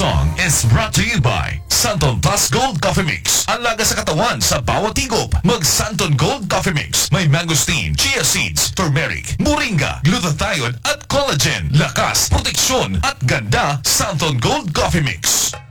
song is brought to you by Santon Plus Gold Coffee Mix. Ang laga sa katawan sa bawat higop. Mag Santon Gold Coffee Mix. May mangosteen, chia seeds, turmeric, moringa, glutathione at collagen. Lakas, proteksyon at ganda. Santon Gold Coffee Mix.